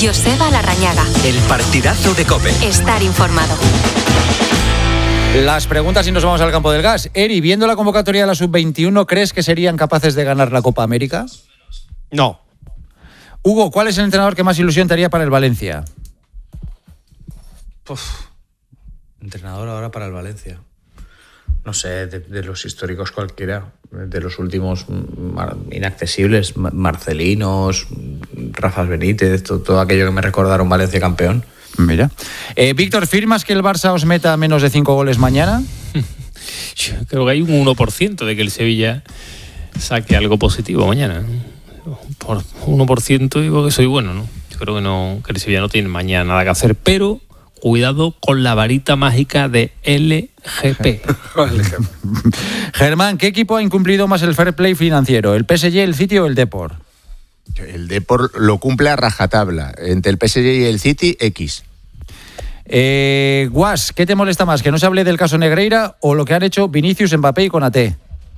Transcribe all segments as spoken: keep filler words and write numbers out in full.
Joseba Larrañaga. El partidazo de COPE. Estar informado. Las preguntas y nos vamos al campo del gas. Eri, viendo la convocatoria de la sub veintiuno, ¿crees que serían capaces de ganar la Copa América? No. Hugo, ¿cuál es el entrenador que más ilusión te haría para el Valencia? Uf, entrenador ahora para el Valencia. No sé, de, de los históricos cualquiera, de los últimos mar, inaccesibles, Marcelinos, Rafa Benítez, todo, todo aquello que me recordaron Valencia campeón. Mira. Eh, Víctor, ¿firmas que el Barça os meta menos de cinco goles mañana? Yo creo que hay un uno por ciento de que el Sevilla saque algo positivo mañana. Por uno por ciento digo que soy bueno, ¿no? Yo creo que, no, que el Sevilla no tiene mañana nada que hacer, pero cuidado con la varita mágica de L G P. Germán, ¿qué equipo ha incumplido más el fair play financiero? ¿El P S G, el City o el Depor? El Depor lo cumple a rajatabla. Entre el P S G y el City, X. Eh, Guas, ¿qué te molesta más? ¿Que no se hable del caso Negreira o lo que han hecho Vinicius, Mbappé y Konaté?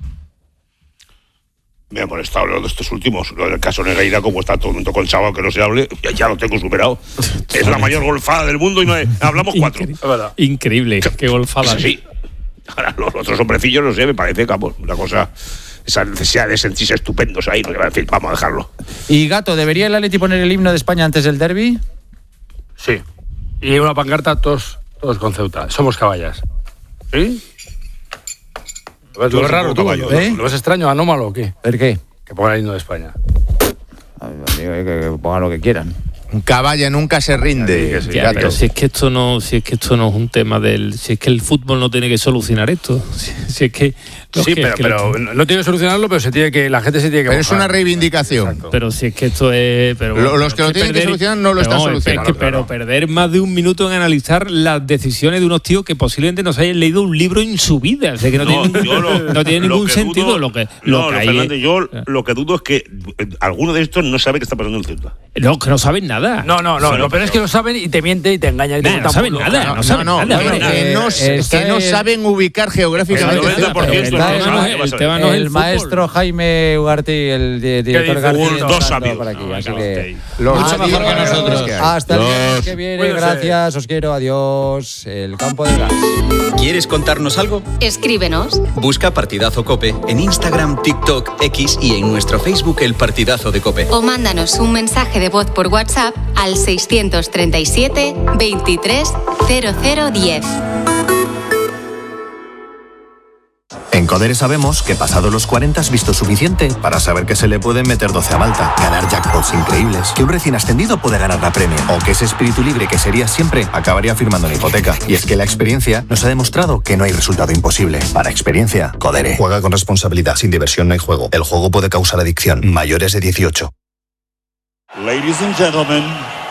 Me ha molestado lo de estos últimos. Lo del caso Negreira, como está todo el mundo con chaval que no se hable, ya, ya lo tengo superado. Es la mayor golfada del mundo y no hay, hablamos cuatro. Increíble, increíble qué golfada. Sí. Ahora, los otros hombrecillos, no sé, me parece que una cosa, esa necesidad de sentirse estupendos ahí, en fin, vamos a dejarlo. Y Gato, ¿debería el Atleti poner el himno de España antes del derbi? Sí. Y una pancarta, todos, todos con Ceuta. Somos caballas. ¿Sí? ¿Lo ves, lo ves raro tú? Caballo, ¿eh? ¿Lo ves extraño, anómalo o qué? ¿El qué? Que pongan el himno de España. Ay, amigo, que, que pongan lo que quieran. Un caballo nunca se rinde. Sí, ya, pero si es que esto no, si es que esto no es un tema del, si es que el fútbol no tiene que solucionar esto, si, si es que sí, que, pero, que pero lo, no tiene que solucionarlo, pero se tiene que, la gente se tiene que. Pero mojar. Es una reivindicación. Exacto. Pero si es que esto es, pero lo, los que lo tienen perder, que solucionar no lo están no, solucionando. Es que, pero perder más de un minuto en analizar las decisiones de unos tíos que posiblemente no se hayan leído un libro en su vida, o sea que no, no tiene, lo, no tiene lo ningún que sentido dudo, lo que, no, lo que hay. Fernández, yo lo que dudo es que alguno de estos no sabe qué está pasando en el Ceuta. No, que no saben nada. No, no, no. Lo peor es que lo saben y te mienten y te engañan. Y te nah, no saben nada. No, no saben no, nada. No, no, que no, es que no saben ubicar geográficamente. El noventa por ciento el maestro Jaime Ugarte, el director García, dos sabios por aquí, así que mucho mejor que nosotros. Hasta el viernes que viene, gracias, os quiero, adiós. El campo de gas. ¿Quieres contarnos algo? Escríbenos. Busca Partidazo COPE en Instagram, TikTok, X y en nuestro Facebook El Partidazo de COPE. O mándanos un mensaje de voz por WhatsApp al seiscientos treinta y siete veintitrés cero cero diez. En Codere sabemos que pasado los cuarenta has visto suficiente para saber que se le pueden meter doce a Malta, ganar jackpots increíbles, que un recién ascendido puede ganar la Premier, o que ese espíritu libre que serías siempre acabaría firmando una hipoteca. Y es que la experiencia nos ha demostrado que no hay resultado imposible. Para experiencia, Codere. Juega con responsabilidad. Sin diversión no hay juego. El juego puede causar adicción. Mayores de dieciocho. Ladies and gentlemen,